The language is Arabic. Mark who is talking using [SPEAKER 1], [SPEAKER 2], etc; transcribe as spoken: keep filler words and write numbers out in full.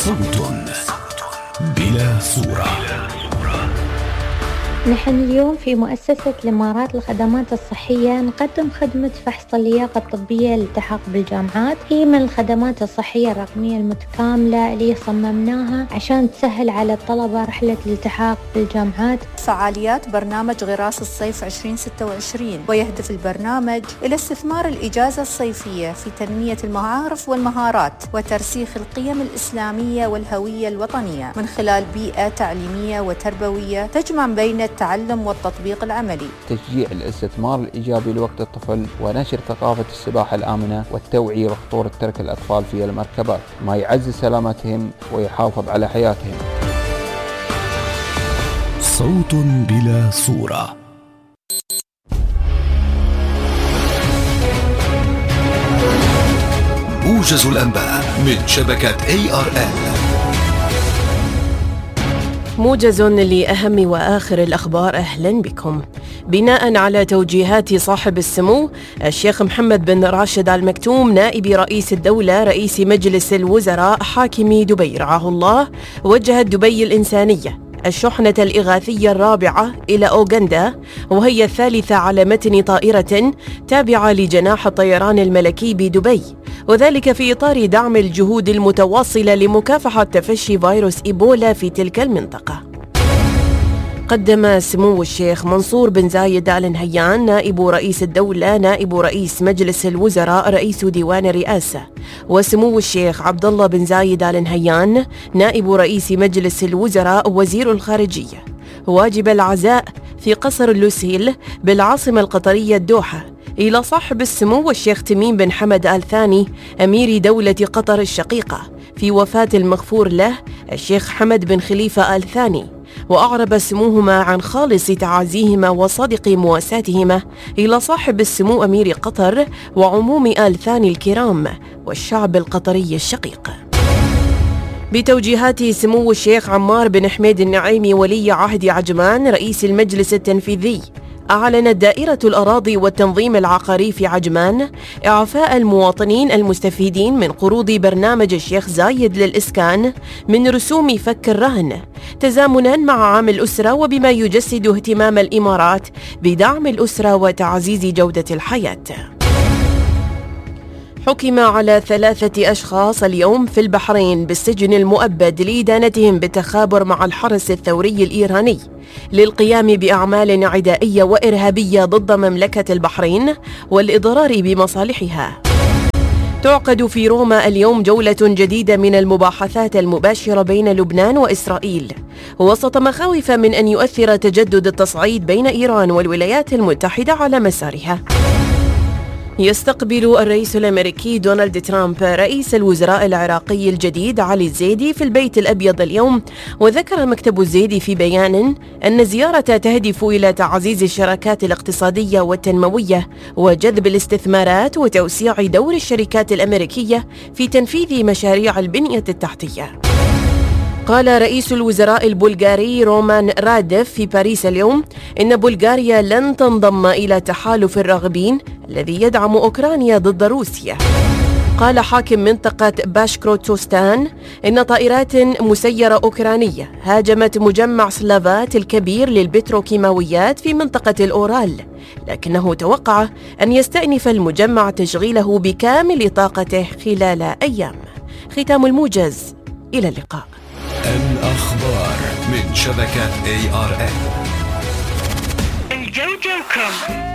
[SPEAKER 1] صوت بلا صورة.
[SPEAKER 2] نحن اليوم في مؤسسة الإمارات للخدمات الصحية نقدم خدمة فحص اللياقة الطبية للالتحاق بالجامعات. هي من الخدمات الصحية الرقمية المتكاملة اللي صممناها عشان تسهل على الطلبة رحلة الالتحاق بالجامعات.
[SPEAKER 3] فعاليات برنامج غراس الصيف عشرين ستة وعشرين، ويهدف البرنامج إلى استثمار الإجازة الصيفية في تنمية المعارف والمهارات وترسيخ القيم الإسلامية والهوية الوطنية من خلال بيئة تعليمية وتربوية تجمع بين التعلم والتطبيق العملي.
[SPEAKER 4] تشجيع الاستثمار الإيجابي لوقت الطفل ونشر ثقافة السباحة الآمنة والتوعية بخطورة ترك الأطفال في المركبات، ما يعزز سلامتهم ويحافظ على حياتهم.
[SPEAKER 1] صوت بلا صورة. موجز الأنباء من شبكة إيه آر إل.
[SPEAKER 5] موجز لأهم وآخر الأخبار، أهلا بكم. بناء على توجيهات صاحب السمو الشيخ محمد بن راشد آل مكتوم نائب رئيس الدولة رئيس مجلس الوزراء حاكم دبي رعاه الله، وجهت دبي الإنسانية الشحنة الإغاثية الرابعة إلى أوغندا، وهي الثالثة على متن طائرة تابعة لجناح الطيران الملكي بدبي، وذلك في إطار دعم الجهود المتواصلة لمكافحة تفشي فيروس إيبولا في تلك المنطقة. قدم سمو الشيخ منصور بن زايد آل نهيان نائب رئيس الدولة نائب رئيس مجلس الوزراء رئيس ديوان الرئاسة، وسمو الشيخ عبد الله بن زايد آل نهيان نائب رئيس مجلس الوزراء وزير الخارجية واجب العزاء في قصر لوسيل بالعاصمة القطرية الدوحة إلى صاحب السمو الشيخ تميم بن حمد آل ثاني أمير دولة قطر الشقيقة في وفاة المغفور له الشيخ حمد بن خليفة آل ثاني، وأعرب سموهما عن خالص تعازيهما وصادق مواساتهما إلى صاحب السمو أمير قطر وعموم آل ثاني الكرام والشعب القطري الشقيق. بتوجيهات سمو الشيخ عمار بن حميد النعيمي ولي عهد عجمان رئيس المجلس التنفيذي، أعلنت دائرة الأراضي والتنظيم العقاري في عجمان إعفاء المواطنين المستفيدين من قروض برنامج الشيخ زايد للإسكان من رسوم فك الرهن، تزامناً مع عام الأسرة، وبما يجسد اهتمام الإمارات بدعم الأسرة وتعزيز جودة الحياة. حكم على ثلاثة أشخاص اليوم في البحرين بالسجن المؤبد لإدانتهم بالتخابر مع الحرس الثوري الإيراني للقيام بأعمال عدائية وإرهابية ضد مملكة البحرين والإضرار بمصالحها. تعقد في روما اليوم جولة جديدة من المباحثات المباشرة بين لبنان وإسرائيل وسط مخاوف من أن يؤثر تجدد التصعيد بين إيران والولايات المتحدة على مسارها. يستقبل الرئيس الأمريكي دونالد ترامب رئيس الوزراء العراقي الجديد علي الزيدي في البيت الأبيض اليوم، وذكر مكتب الزيدي في بيان أن الزيارة تهدف إلى تعزيز الشراكات الاقتصادية والتنموية وجذب الاستثمارات وتوسيع دور الشركات الأمريكية في تنفيذ مشاريع البنية التحتية. قال رئيس الوزراء البلغاري رومان راديف في باريس اليوم إن بلغاريا لن تنضم إلى تحالف الراغبين الذي يدعم أوكرانيا ضد روسيا. قال حاكم منطقة باشكروتوستان إن طائرات مسيرة أوكرانية هاجمت مجمع سلافات الكبير للبتروكيماويات في منطقة الأورال، لكنه توقع أن يستأنف المجمع تشغيله بكامل طاقته خلال أيام. ختام الموجز، إلى اللقاء.
[SPEAKER 1] الأخبار من شبكة إيه آر إل.
[SPEAKER 6] الجوجو كوم.